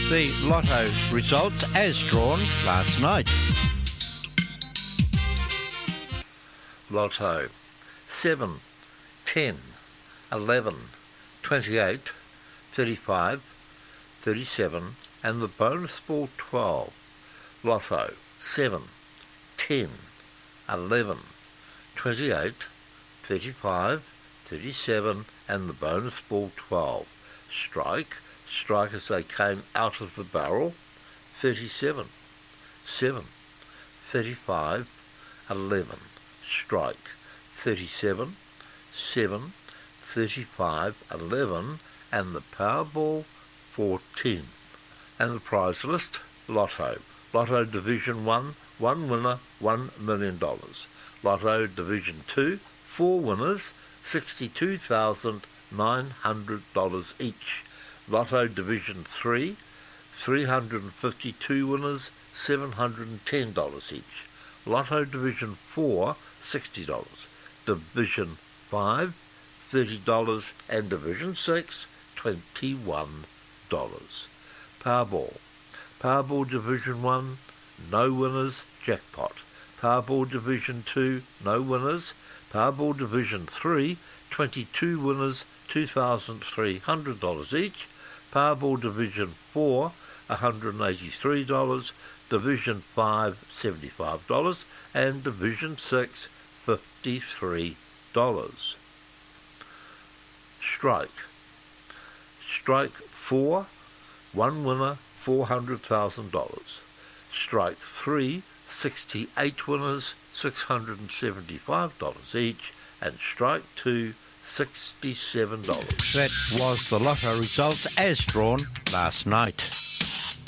the Lotto results as drawn last night. Lotto 7, 10, 11, 28, 35, 37 and the bonus ball 12. Lotto 7, 10, 11, 28, 35, 37 and the bonus ball 12. Strike as they came out of the barrel, 37, 7, 35, 11. Strike 37, 7, 35, 11 and the Powerball 14. And the prize list, Lotto. Lotto Division 1, 1 winner, $1 million. Lotto Division 2, 4 winners, $62,900 each. Lotto Division 3, 352 winners, $710 each. Lotto Division 4, $60. Division 5, $30 and Division 6, $21. Powerball. Powerball Division 1, no winners, jackpot. Powerball Division 2, no winners. Powerball Division 3, 22 winners, $2,300 each. Powerball Division 4, $183. Division 5, $75. And Division 6, $53. Strike. Strike 4, 1 winner, $400,000. Strike 3, 68 winners, $675 each. And Strike 2, $67. That was the Lotto results as drawn last night.